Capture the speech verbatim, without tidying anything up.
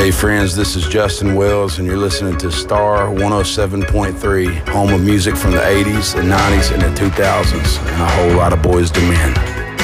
Hey friends, this is Justin Wells and you're listening to Star one oh seven point three, home of music from the eighties, the nineties, and the two thousands, and a whole lot of Boys to Men.